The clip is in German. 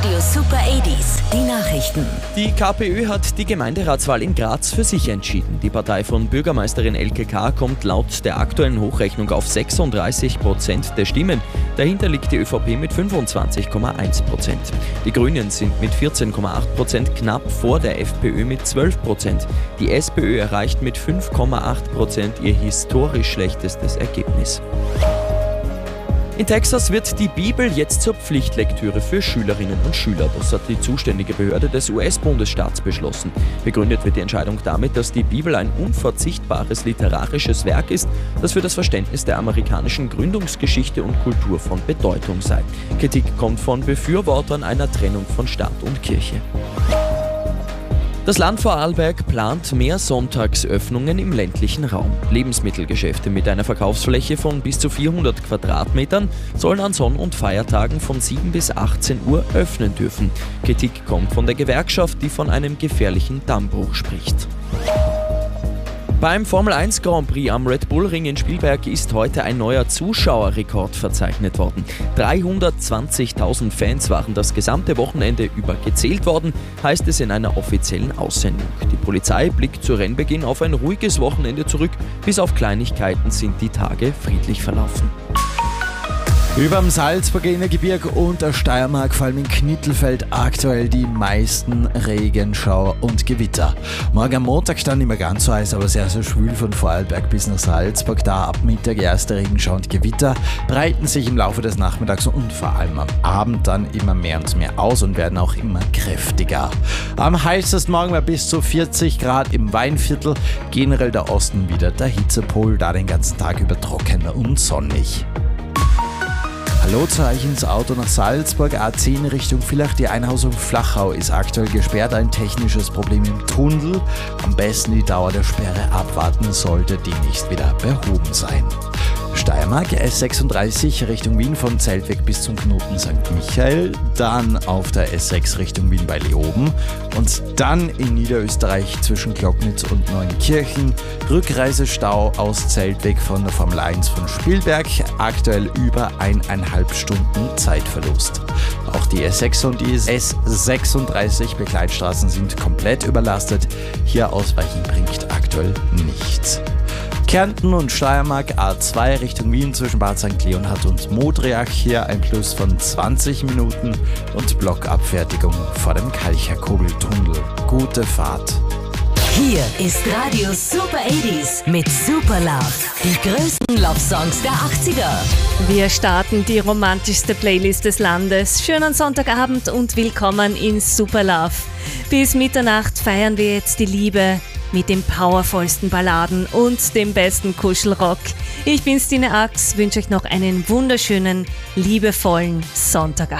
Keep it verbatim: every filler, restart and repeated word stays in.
Radio Super achtziger, die Nachrichten. Die KPÖ hat die Gemeinderatswahl in Graz für sich entschieden. Die Partei von Bürgermeisterin Elke K. kommt laut der aktuellen Hochrechnung auf sechsunddreißig Prozent der Stimmen. Dahinter liegt die ÖVP mit fünfundzwanzig Komma eins Prozent. Die Grünen sind mit vierzehn Komma acht Prozent knapp vor der FPÖ mit zwölf Prozent. Die SPÖ erreicht mit fünf Komma acht Prozent ihr historisch schlechtestes Ergebnis. In Texas wird die Bibel jetzt zur Pflichtlektüre für Schülerinnen und Schüler. Das hat die zuständige Behörde des U S-Bundesstaats beschlossen. Begründet wird die Entscheidung damit, dass die Bibel ein unverzichtbares literarisches Werk ist, das für das Verständnis der amerikanischen Gründungsgeschichte und Kultur von Bedeutung sei. Kritik kommt von Befürwortern einer Trennung von Staat und Kirche. Das Land Vorarlberg plant mehr Sonntagsöffnungen im ländlichen Raum. Lebensmittelgeschäfte mit einer Verkaufsfläche von bis zu vierhundert Quadratmetern sollen an Sonn- und Feiertagen von sieben bis achtzehn Uhr öffnen dürfen. Kritik kommt von der Gewerkschaft, die von einem gefährlichen Dammbruch spricht. Beim Formel eins Grand Prix am Red Bull Ring in Spielberg ist heute ein neuer Zuschauerrekord verzeichnet worden. dreihundertzwanzigtausend Fans waren das gesamte Wochenende über gezählt worden, heißt es in einer offiziellen Aussendung. Die Polizei blickt zu Rennbeginn auf ein ruhiges Wochenende zurück. Bis auf Kleinigkeiten sind die Tage friedlich verlaufen. Über dem Salzburger Innergebirge und der Steiermark fallen in Knittelfeld aktuell die meisten Regenschauer und Gewitter. Morgen am Montag dann nicht mehr ganz so heiß, aber sehr, sehr schwül von Vorarlberg bis nach Salzburg. Da ab Mittag erste Regenschauer und Gewitter breiten sich im Laufe des Nachmittags und vor allem am Abend dann immer mehr und mehr aus und werden auch immer kräftiger. Am heißesten morgen war bis zu vierzig Grad im Weinviertel. Generell der Osten wieder der Hitzepol, da den ganzen Tag über trocken und sonnig. Hallo zu euch ins Auto nach Salzburg, A zehn Richtung Villach. Die Einhausung Flachau ist aktuell gesperrt, ein technisches Problem im Tunnel. Am besten die Dauer der Sperre abwarten, sollte die nicht wieder behoben sein. Steiermark S sechsunddreißig Richtung Wien von Zeltweg bis zum Knoten Sankt Michael, dann auf der S sechs Richtung Wien bei Leoben und dann in Niederösterreich zwischen Glocknitz und Neunkirchen. Rückreisestau aus Zeltweg von der Formel eins von Spielberg, aktuell über eineinhalb Stunden Zeitverlust. Auch die S sechs und die S sechsunddreißig Begleitstraßen sind komplett überlastet. Hier ausweichen bringt aktuell nichts. Kärnten und Steiermark A zwei Richtung Wien zwischen Bad Sankt Leonhard und Modriach, hier ein Plus von zwanzig Minuten und Blockabfertigung vor dem Kalcherkogeltunnel. Gute Fahrt. Hier ist Radio Super achtziger mit Super Love. Die größten Love-Songs der achtziger. Wir starten die romantischste Playlist des Landes. Schönen Sonntagabend und willkommen in Super Love. Bis Mitternacht feiern wir jetzt die Liebe mit den powervollsten Balladen und dem besten Kuschelrock. Ich bin Stine Ax, wünsche euch noch einen wunderschönen, liebevollen Sonntagabend.